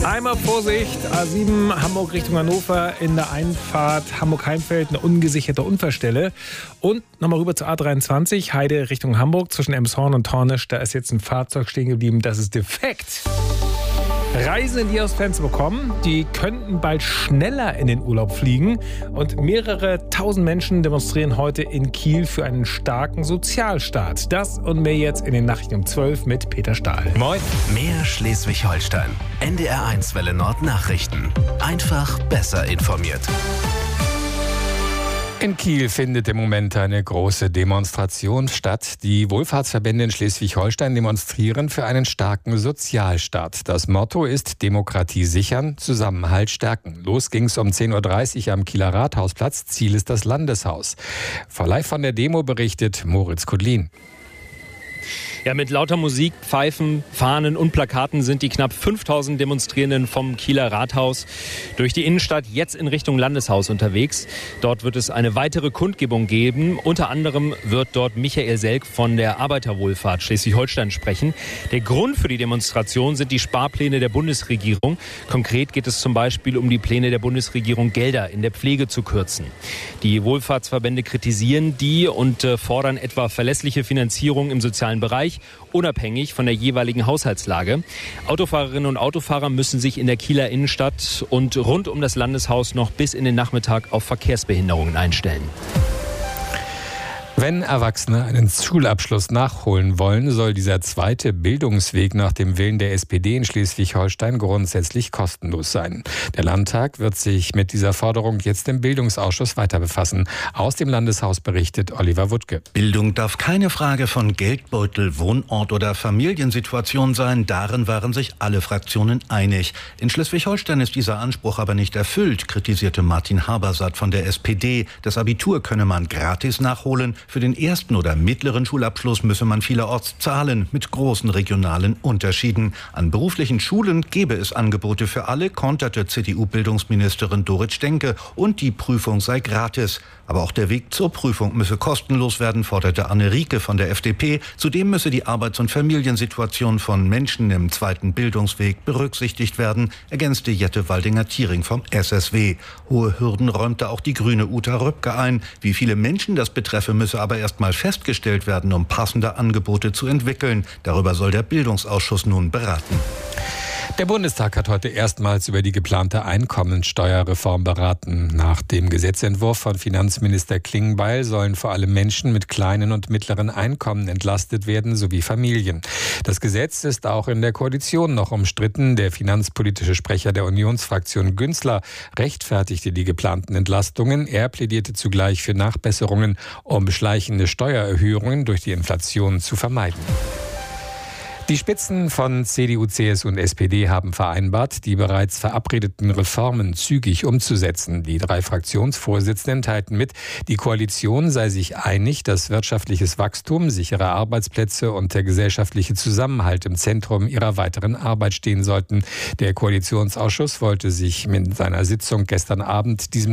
Einmal Vorsicht, A7 Hamburg Richtung Hannover in der Einfahrt Hamburg-Heimfeld, eine ungesicherte Unfallstelle. Und nochmal rüber zur A23, Heide Richtung Hamburg zwischen Elmshorn und Tornisch. Da ist jetzt ein Fahrzeug stehen geblieben, das ist defekt. Reisende, die aufs Fenster bekommen, die könnten bald schneller in den Urlaub fliegen. Und mehrere tausend Menschen demonstrieren heute in Kiel für einen starken Sozialstaat. Das und mehr jetzt in den Nachrichten um 12 mit Peter Stahl. Moin. Mehr Schleswig-Holstein. NDR1 Welle Nord Nachrichten. Einfach besser informiert. In Kiel findet im Moment eine große Demonstration statt. Die Wohlfahrtsverbände in Schleswig-Holstein demonstrieren für einen starken Sozialstaat. Das Motto ist Demokratie sichern, Zusammenhalt stärken. Los ging's um 10.30 Uhr am Kieler Rathausplatz. Ziel ist das Landeshaus. Live von der Demo berichtet Moritz Kudlin. Ja, mit lauter Musik, Pfeifen, Fahnen und Plakaten sind die knapp 5000 Demonstrierenden vom Kieler Rathaus durch die Innenstadt jetzt in Richtung Landeshaus unterwegs. Dort wird es eine weitere Kundgebung geben. Unter anderem wird dort Michael Selk von der Arbeiterwohlfahrt Schleswig-Holstein sprechen. Der Grund für die Demonstration sind die Sparpläne der Bundesregierung. Konkret geht es zum Beispiel um die Pläne der Bundesregierung, Gelder in der Pflege zu kürzen. Die Wohlfahrtsverbände kritisieren die und fordern etwa verlässliche Finanzierung im sozialen Bereich, unabhängig von der jeweiligen Haushaltslage. Autofahrerinnen und Autofahrer müssen sich in der Kieler Innenstadt und rund um das Landeshaus noch bis in den Nachmittag auf Verkehrsbehinderungen einstellen. Wenn Erwachsene einen Schulabschluss nachholen wollen, soll dieser zweite Bildungsweg nach dem Willen der SPD in Schleswig-Holstein grundsätzlich kostenlos sein. Der Landtag wird sich mit dieser Forderung jetzt im Bildungsausschuss weiter befassen. Aus dem Landeshaus berichtet Oliver Wuttke. Bildung darf keine Frage von Geldbeutel, Wohnort oder Familiensituation sein. Darin waren sich alle Fraktionen einig. In Schleswig-Holstein ist dieser Anspruch aber nicht erfüllt, kritisierte Martin Habersatt von der SPD. Das Abitur könne man gratis nachholen. Für den ersten oder mittleren Schulabschluss müsse man vielerorts zahlen, mit großen regionalen Unterschieden. An beruflichen Schulen gebe es Angebote für alle, konterte CDU-Bildungsministerin Dorit Stenke, und die Prüfung sei gratis. Aber auch der Weg zur Prüfung müsse kostenlos werden, forderte Anne Rieke von der FDP. Zudem müsse die Arbeits- und Familiensituation von Menschen im zweiten Bildungsweg berücksichtigt werden, ergänzte Jette Waldinger-Thiering vom SSW. Hohe Hürden räumte auch die grüne Uta Röpke ein. Wie viele Menschen das betreffe, müsse aber erst mal festgestellt werden, um passende Angebote zu entwickeln. Darüber soll der Bildungsausschuss nun beraten. Der Bundestag hat heute erstmals über die geplante Einkommensteuerreform beraten. Nach dem Gesetzentwurf von Finanzminister Klingbeil sollen vor allem Menschen mit kleinen und mittleren Einkommen entlastet werden, sowie Familien. Das Gesetz ist auch in der Koalition noch umstritten. Der finanzpolitische Sprecher der Unionsfraktion Günzler rechtfertigte die geplanten Entlastungen. Er plädierte zugleich für Nachbesserungen, um schleichende Steuererhöhungen durch die Inflation zu vermeiden. Die Spitzen von CDU, CSU und SPD haben vereinbart, die bereits verabredeten Reformen zügig umzusetzen. Die 3 Fraktionsvorsitzenden teilten mit, die Koalition sei sich einig, dass wirtschaftliches Wachstum, sichere Arbeitsplätze und der gesellschaftliche Zusammenhalt im Zentrum ihrer weiteren Arbeit stehen sollten. Der Koalitionsausschuss wollte sich mit seiner Sitzung gestern Abend diesem